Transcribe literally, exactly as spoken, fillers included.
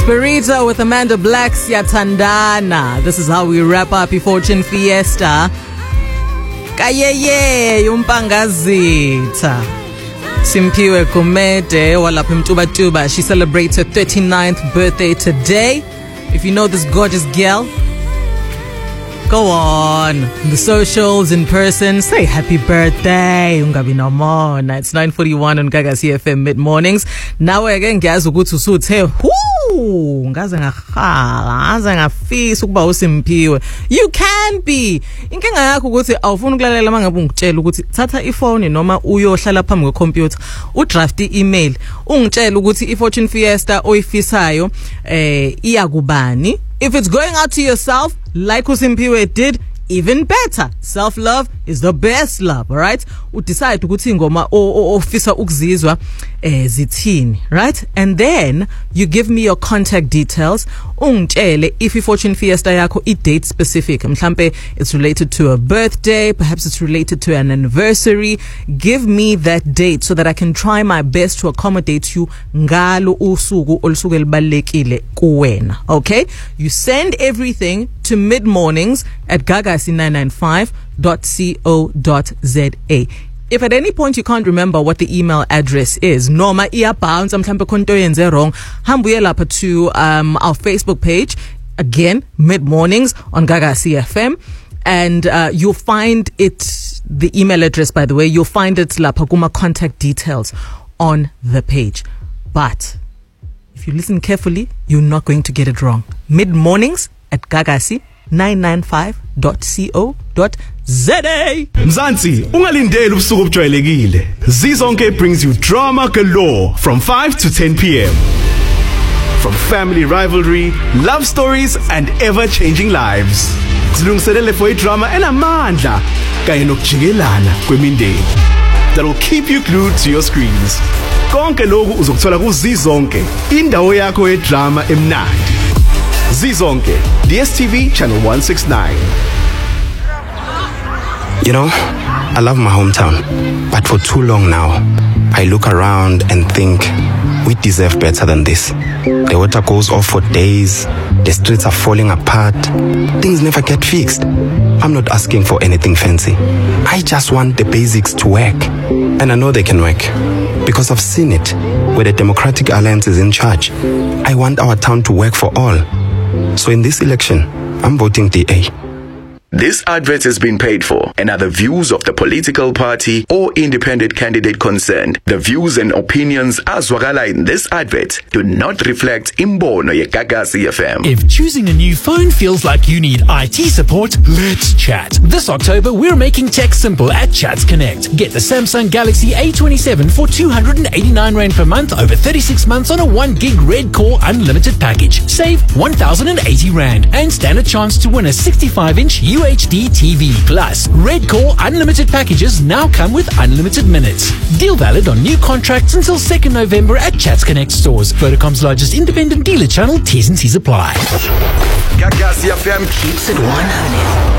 Burrito with Amanda Black, Siyathandana. This is how we wrap up Fortune Fiesta. Kayeye umpangazitha. Simpiwe Kumede walapha Mtubatuba. She celebrates her thirty-ninth birthday today. If you know this gorgeous girl, go on the socials, in person, say happy birthday. Ungabi nomona. It's nine forty-one on Gagasi F M mid mornings. Now again, guys, ukuthi usuthe whoo ngaze ngahala ngaze ngafisa ukuba usimpiwe. You can be. Inkinga yakho ukuthi awufuni ukulalela mangabe ungitshela ukuthi thatha ifone noma uyohlala phambi kwecomputer udraft i-email ungitshela ukuthi iFortune Fiesta oyifisayo eh iyakubani. If it's going out to yourself, like Usimpiwe did, even better. Self-love is the best love, all right? U decide ukuthi ngoma ofisa ukuzizwa eh zithini, right? And then you give me your contact details. Ungitshele if iFortune Fiesta yakho i date specific. Mhlambe it's related to a birthday, perhaps it's related to an anniversary. Give me that date so that I can try my best to accommodate you ngalo usuku olusuku elibalekile kuwena. Okay? You send everything to mid mornings at gagasi nine nine five dot co dot za. If at any point you can't remember what the email address is, noma iya bounce mhlambe konto yenze wrong, hambuye lapha to um our Facebook page, again mid mornings on Gagasi F M, and uh, you'll find it, the email address, by the way, you'll find it lapha kuma contact details on the page. But if you listen carefully, you're not going to get it wrong. Mid mornings at Gagasi nine nine five dot co dot za. Mzansi, ungalindeli ubusuku obujwayelekile. Zizonke brings you drama galore from five to ten p.m. From family rivalry, love stories and ever-changing lives. Zilungiselele for drama enamandla kanye nokujikelana kwemindeni that will keep you glued to your screens. Konke lokhu uzokuthola ku Zizonke, indawo yakho yedrama emnandi. Zizonke, D S T V channel one sixty-nine. You know, I love my hometown, but for too long now, I look around and think we deserve better than this. The water goes off for days, the streets are falling apart, things never get fixed. I'm not asking for anything fancy. I just want the basics to work. And I know they can work, because I've seen it where the Democratic Alliance is in charge. I want our town to work for all. So in this election, I'm voting D A. This advert has been paid for and are the views of the political party or independent candidate concerned. The views and opinions azwakala in this advert do not reflect imbono ye Gagasi F M. If choosing a new phone feels like you need I T support, let's chat. This October, we're making tech simple at Chats Connect. Get the Samsung Galaxy A twenty-seven for two hundred eighty-nine rand per month over thirty-six months on a one gig Red Core unlimited package. Save one thousand eighty rand and stand a chance to win a sixty-five inch U H D T V. Plus, Red Core unlimited packages now come with unlimited minutes. Deal valid on new contracts until second November at Chats Connect stores. Vodacom's largest independent dealer channel. T's and C's apply. Gagasi F M keeps it one hundred.